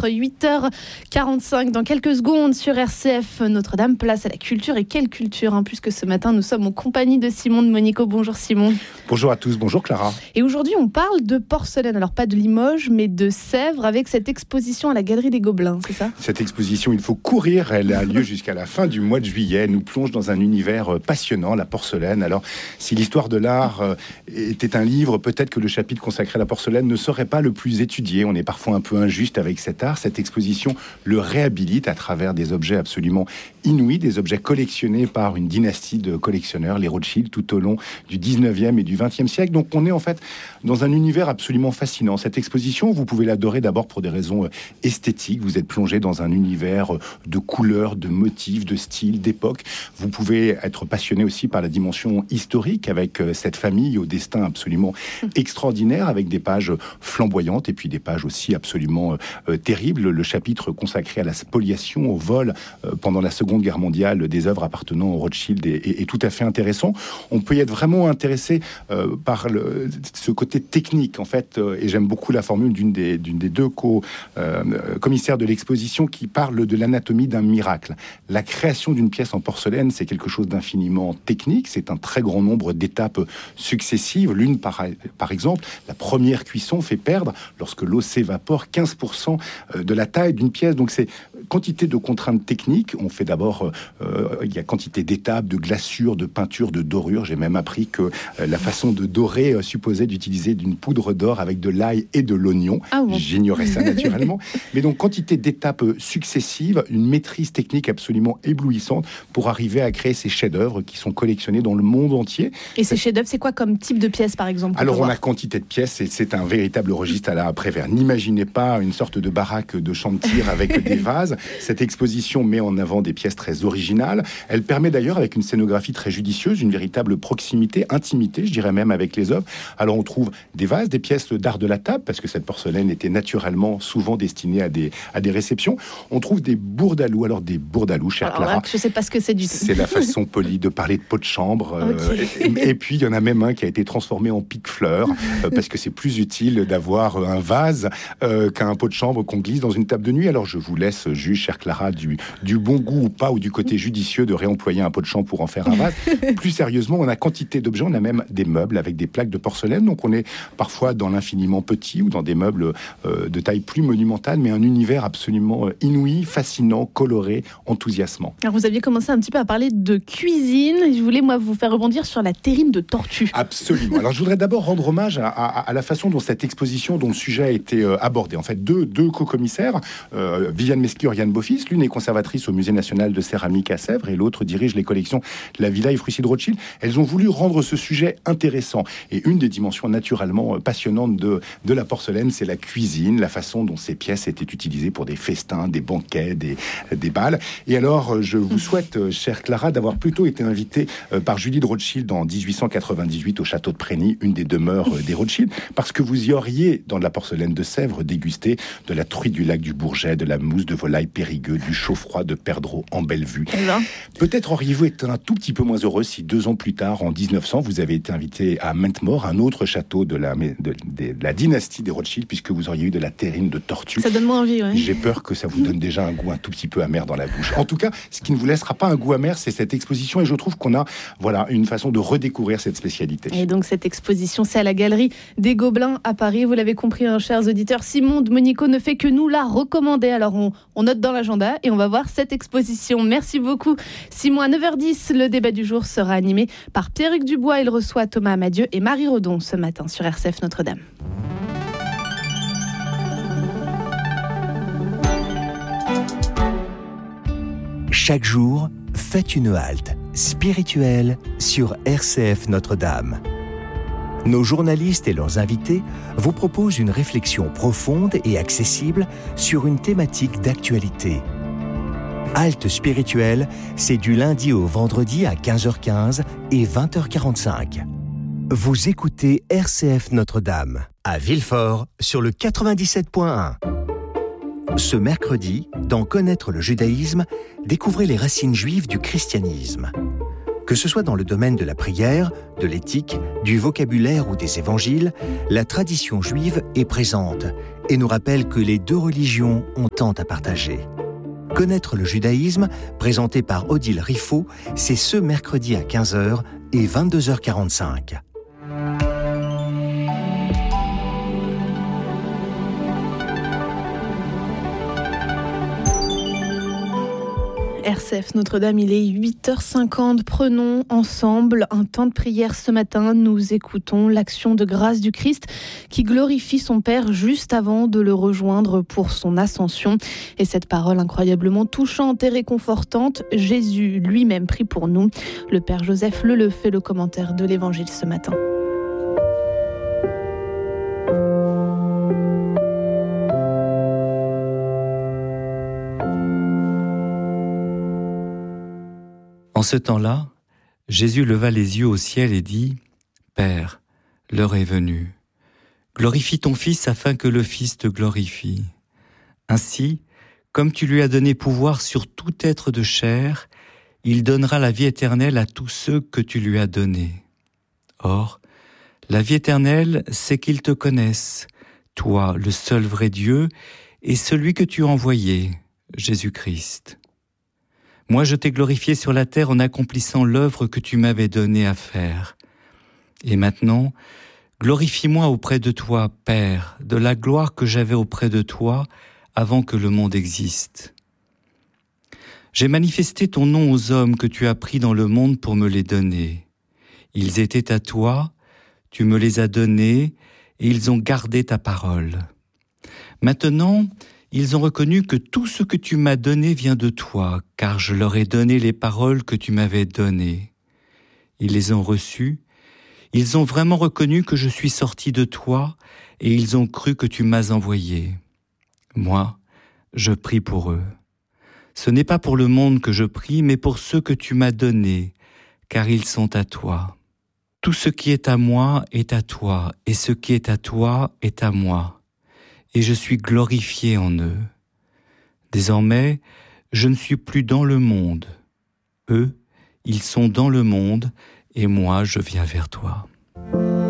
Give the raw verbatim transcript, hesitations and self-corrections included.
quatre, huit heures quarante-cinq. Dans quelques secondes sur R C F Notre-Dame, place à la culture. Et quelle culture, hein, puisque ce matin, nous sommes en compagnie de Simon de Monico. Bonjour Simon. Bonjour à tous, bonjour Clara. Et aujourd'hui, on parle de porcelaine. Alors pas de Limoges, mais de Sèvres, avec cette exposition à la Galerie des Gobelins, c'est ça ? Cette exposition, il faut courir. Elle a lieu jusqu'à la fin du mois de juillet. Elle nous plonge dans un univers passionnant, la porcelaine. Alors, si l'histoire de l'art était un livre, peut-être que le chapitre consacré à la porcelaine ne serait pas le plus étudié. On est parfois un peu injuste avec cet art. Cette exposition le réhabilite à travers des objets absolument inouïs, des objets collectionnés par une dynastie de collectionneurs, les Rothschild, tout au long du dix-neuvième et du vingtième siècle. Donc, on est en fait dans un univers absolument fascinant. Cette exposition, vous pouvez l'adorer d'abord pour des raisons esthétiques. Vous êtes plongé dans un univers de couleurs, de motifs, de styles, d'époques. Vous pouvez être passionné aussi par la dimension historique avec cette famille au destin absolument extraordinaire, avec des pages flamboyantes et puis des pages aussi absolument euh, terribles. Le chapitre consacré à la spoliation, au vol euh, pendant la Seconde Guerre mondiale des œuvres appartenant aux Rothschild est, est, est tout à fait intéressant. On peut y être vraiment intéressé euh, par le, ce côté technique, en fait, euh, et j'aime beaucoup la formule d'une des, d'une des deux co, euh, commissaires de l'exposition qui parle de l'anatomie d'un miracle. La création d'une pièce en porcelaine, c'est quelque chose d'infiniment technique, c'est un très grand nombre d'étapes successives. L'une, par, par exemple, la première cuisson fait perdre, lorsque l'eau s'évapore, quinze pour cent de la taille d'une pièce. Donc c'est quantité de contraintes techniques. On fait d'abord, euh, il y a quantité d'étapes, de glaçures, de peintures, de dorures. J'ai même appris que euh, la façon de dorer euh, supposait d'utiliser d'une poudre d'or avec de l'ail et de l'oignon. Ah bon. J'ignorais ça naturellement. Mais donc quantité d'étapes successives, une maîtrise technique absolument éblouissante pour arriver à créer ces chefs-d'œuvre qui sont collectionnés dans le monde entier. Et ces chefs-d'œuvre, c'est quoi comme type de pièces, par exemple? Alors, on a quantité de pièces et c'est un véritable registre à la Prévert. N'imaginez pas une sorte de baraque de champ de tir avec des vases. Cette exposition met en avant des pièces très originales. Elle permet d'ailleurs, avec une scénographie très judicieuse, une véritable proximité, intimité, je dirais même, avec les œuvres. Alors, on trouve des vases, des pièces d'art de la table, parce que cette porcelaine était naturellement souvent destinée à des, à des réceptions. On trouve des bourdalous. Alors, des bourdalous, chère Alors, Clara. là, je ne sais pas ce que c'est du tout. C'est la façon polie de parler de pot de chambre. Okay. Euh, et, et puis, il y en a même un qui a été transformé en pique-fleur, euh, parce que c'est plus utile d'avoir un vase euh, qu'un pot de chambre qu'on glisse dans une table de nuit. Alors, je vous laisse juger, chère Clara, du, du bon goût ou pas, ou du côté judicieux de réemployer un pot de chambre pour en faire un vase. Plus sérieusement, on a quantité d'objets. On a même des meubles avec des plaques de porcelaine. Donc, on est parfois dans l'infiniment petit ou dans des meubles euh, de taille plus monumentale, mais un univers absolument inouï, fascinant, coloré, enthousiasmant. Alors, vous aviez commencé un petit peu à parler de cuisine. Je voulais, moi, vous faire rebondir sur la terrine de tortue. Absolument. Alors, je voudrais d'abord rendre hommage à, à, à la façon dont cette exposition, dont le sujet a été euh, abordé. En fait, deux, deux co-commissaires, euh, Viviane Mesquier, Yann Beaufils, l'une est conservatrice au Musée national de céramique à Sèvres et l'autre dirige les collections de la Villa et Fruits de Rothschild. Elles ont voulu rendre ce sujet intéressant. Et une des dimensions naturellement passionnantes de, de la porcelaine, c'est la cuisine, la façon dont ces pièces étaient utilisées pour des festins, des banquets, des, des bals. Et alors, je vous souhaite, chère Clara, d'avoir plutôt été invitée euh, par Julie de Rothschild en dix-huit cent quatre-vingt-dix-huit au château de Prény, une des demeures euh, des Rothschild, parce que vous y auriez, dans de la porcelaine de Sèvres, dégusté de la truite du lac du Bourget, de la mousse de volaille Périgueux, du chaud-froid de Perdreau en Bellevue. Peut-être auriez-vous été un tout petit peu moins heureux si deux ans plus tard, en mille neuf cents, vous avez été invité à Mentmore, un autre château de la, de, de, de la dynastie des Rothschild, puisque vous auriez eu de la terrine de tortue. Ça donne moins envie, ouais. J'ai peur que ça vous donne déjà un goût un tout petit peu amer dans la bouche. En tout cas, ce qui ne vous laissera pas un goût amer, c'est cette exposition, et je trouve qu'on a, voilà, une façon de redécouvrir cette spécialité. Et donc cette exposition, c'est à la Galerie des Gobelins à Paris. Vous l'avez compris, hein, chers auditeurs, Simon de Monico ne fait que nous la recommander. Alors on, on note dans l'agenda et on va voir cette exposition. Merci beaucoup, Simon. À neuf heures dix, le débat du jour sera animé par Pierrick Dubois. Il reçoit Thomas Amadieu et Marie Rodon ce matin sur R C F Notre-Dame. Chaque jour, faites une halte spirituelle sur R C F Notre-Dame. Nos journalistes et leurs invités vous proposent une réflexion profonde et accessible sur une thématique d'actualité. Halte spirituelle, c'est du lundi au vendredi à quinze heures quinze et vingt heures quarante-cinq. Vous écoutez R C F Notre-Dame, à Villefort, sur le quatre-vingt-dix-sept point un. Ce mercredi, dans Connaître le judaïsme, découvrez les racines juives du christianisme. Que ce soit dans le domaine de la prière, de l'éthique, du vocabulaire ou des évangiles, la tradition juive est présente et nous rappelle que les deux religions ont tant à partager. Connaître le judaïsme, présenté par Odile Riffaut, c'est ce mercredi à quinze heures et vingt-deux heures quarante-cinq. R C F Notre-Dame, il est huit heures cinquante. Prenons ensemble un temps de prière ce matin. Nous écoutons l'action de grâce du Christ qui glorifie son Père juste avant de le rejoindre pour son ascension. Et cette parole incroyablement touchante et réconfortante, Jésus lui-même prie pour nous. Le Père Joseph Leleu fait le commentaire de l'Évangile ce matin. En ce temps-là, Jésus leva les yeux au ciel et dit « Père, l'heure est venue. Glorifie ton Fils afin que le Fils te glorifie. Ainsi, comme tu lui as donné pouvoir sur tout être de chair, il donnera la vie éternelle à tous ceux que tu lui as donnés. Or, la vie éternelle, c'est qu'ils te connaissent, toi, le seul vrai Dieu, et celui que tu as envoyé, Jésus-Christ. Moi, je t'ai glorifié sur la terre en accomplissant l'œuvre que tu m'avais donnée à faire. Et maintenant, glorifie-moi auprès de toi, Père, de la gloire que j'avais auprès de toi avant que le monde existe. J'ai manifesté ton nom aux hommes que tu as pris dans le monde pour me les donner. Ils étaient à toi, tu me les as donnés, et ils ont gardé ta parole. Maintenant, ils ont reconnu que tout ce que tu m'as donné vient de toi, car je leur ai donné les paroles que tu m'avais données. Ils les ont reçues, ils ont vraiment reconnu que je suis sorti de toi, et ils ont cru que tu m'as envoyé. Moi, je prie pour eux. Ce n'est pas pour le monde que je prie, mais pour ceux que tu m'as donnés, car ils sont à toi. Tout ce qui est à moi est à toi, et ce qui est à toi est à moi. Et je suis glorifié en eux. Désormais, je ne suis plus dans le monde. Eux, ils sont dans le monde, et moi, je viens vers toi.